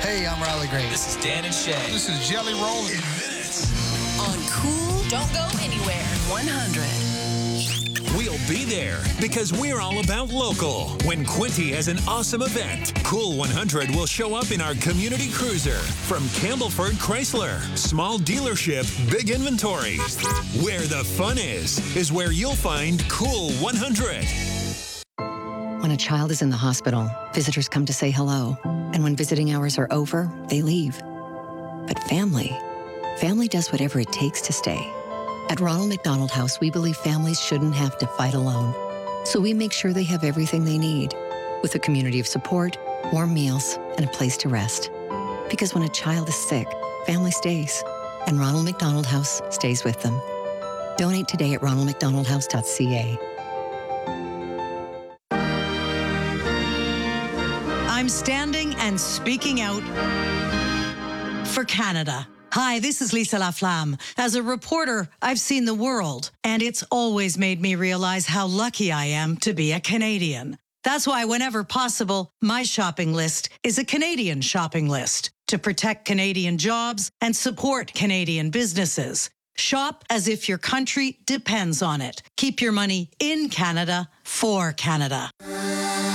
Hey, I'm Riley Green. This is Dan and Shay. This is Jelly Roll. On Cool, don't go anywhere. 100. We'll be there because we're all about local. When Quinty has an awesome event, Cool 100 will show up in our community cruiser. From Campbellford Chrysler, small dealership, big inventory. Where the fun is where you'll find Cool 100. When a child is in the hospital, visitors come to say hello. And when visiting hours are over, they leave. But family does whatever it takes to stay. At Ronald McDonald House, we believe families shouldn't have to fight alone. So we make sure they have everything they need, with a community of support, warm meals, and a place to rest. Because when a child is sick, family stays, and Ronald McDonald House stays with them. Donate today at ronaldmcdonaldhouse.ca. I'm standing and speaking out for Canada. Hi, this is Lisa Laflamme. As a reporter, I've seen the world, and it's always made me realize how lucky I am to be a Canadian. That's why whenever possible, my shopping list is a Canadian shopping list to protect Canadian jobs and support Canadian businesses. Shop as if your country depends on it. Keep your money in Canada for Canada.